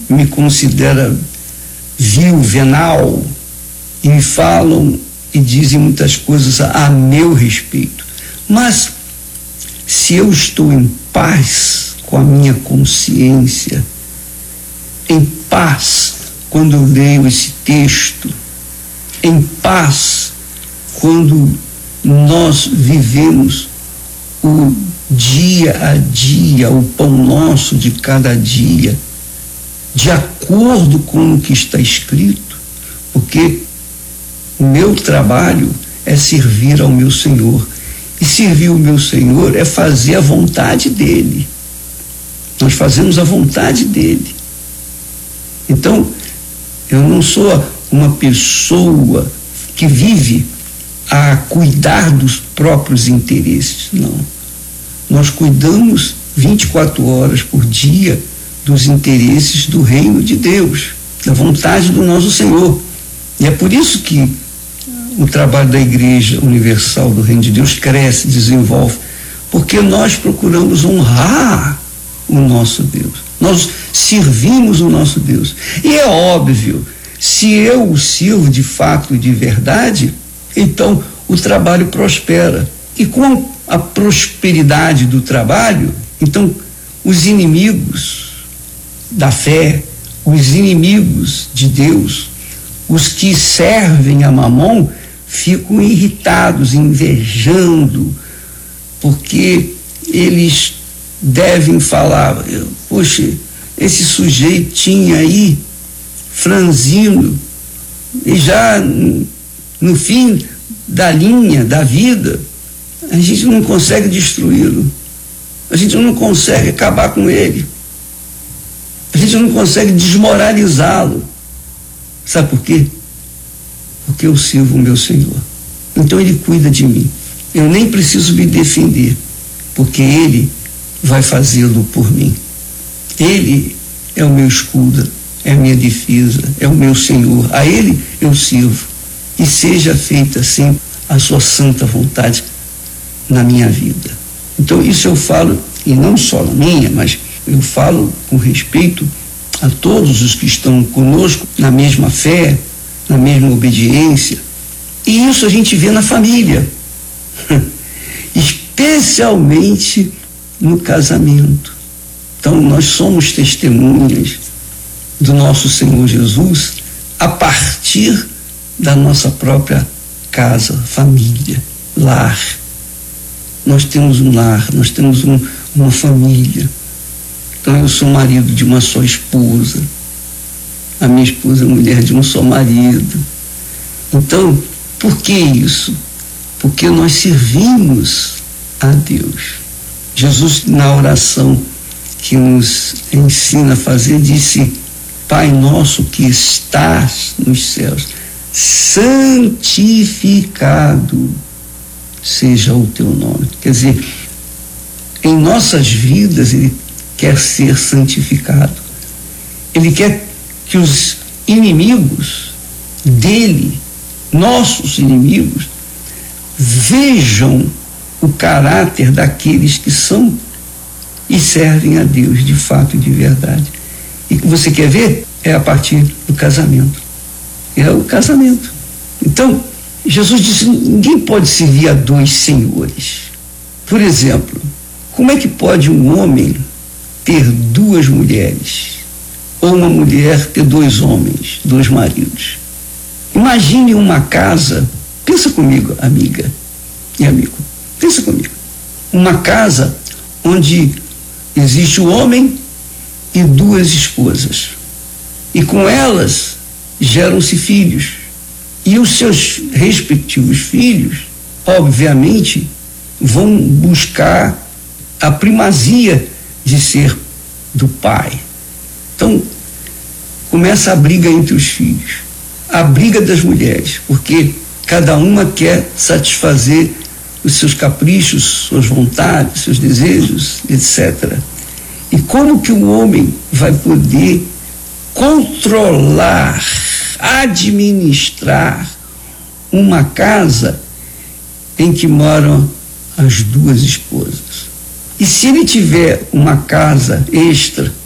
me considera vil, venal, e me falam e dizem muitas coisas a meu respeito. Mas se eu estou em paz com a minha consciência, em paz quando eu leio esse texto, em paz quando nós vivemos o dia a dia, o pão nosso de cada dia, de acordo com o que está escrito, porque o meu trabalho é servir ao meu Senhor, e servir o meu Senhor é fazer a vontade dele. Nós fazemos a vontade dele. Então, eu não sou uma pessoa que vive a cuidar dos próprios interesses, não. Nós cuidamos 24 horas por dia dos interesses do reino de Deus, da vontade do nosso Senhor. E é por isso que o trabalho da Igreja Universal do Reino de Deus cresce, desenvolve, porque nós procuramos honrar o nosso Deus. Nós servimos o nosso Deus. E é óbvio, se eu o sirvo de fato e de verdade, então o trabalho prospera. E com a prosperidade do trabalho, então os inimigos da fé, os inimigos de Deus, os que servem a Mamon, ficam irritados, invejando, porque eles devem falar: poxa, esse sujeitinho aí, franzino, e já no fim da linha da vida, a gente não consegue destruí-lo, a gente não consegue acabar com ele, a gente não consegue desmoralizá-lo. Sabe por quê? Porque eu sirvo o meu Senhor. Então ele cuida de mim. Eu nem preciso me defender, porque ele vai fazê-lo por mim. Ele é o meu escudo, é a minha defesa, é o meu Senhor. A ele eu sirvo. E seja feita assim a sua santa vontade na minha vida. Então isso eu falo, e não só na minha, mas eu falo com respeito a todos os que estão conosco na mesma fé, na mesma obediência. E isso a gente vê na família, especialmente no casamento. Então nós somos testemunhas do nosso Senhor Jesus a partir da nossa própria casa, família, lar. Nós temos um lar, nós temos uma família. Então eu sou marido de uma só esposa, a minha esposa é mulher de um só marido. Então, por que isso? Porque nós servimos a Deus. Jesus, na oração que nos ensina a fazer, disse: Pai nosso que estás nos céus, santificado seja o teu nome. Quer dizer, em nossas vidas ele quer ser santificado. Ele quer que os inimigos dele, nossos inimigos, vejam o caráter daqueles que são e servem a Deus de fato e de verdade. E que você quer ver é a partir do casamento. É o casamento. Então, Jesus disse: ninguém pode servir a dois senhores. Por exemplo, como é que pode um homem ter duas mulheres? Ou uma mulher ter dois homens, dois maridos? Imagine uma casa, pensa comigo, amiga e amigo, pensa comigo. Uma casa onde existe o homem e duas esposas. E com elas geram-se filhos. E os seus respectivos filhos, obviamente, vão buscar a primazia de ser do pai. Então, começa a briga entre os filhos, a briga das mulheres, porque cada uma quer satisfazer os seus caprichos, suas vontades, seus desejos, etc. E como que o homem vai poder controlar, administrar uma casa em que moram as duas esposas? E se ele tiver uma casa extra